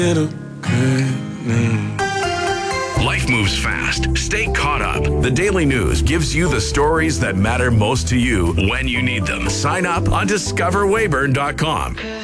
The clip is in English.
Little good. Life moves fast. Stay caught up. The Daily News gives you the stories that matter most to you when you need them. Sign up on discoverwayburn.com.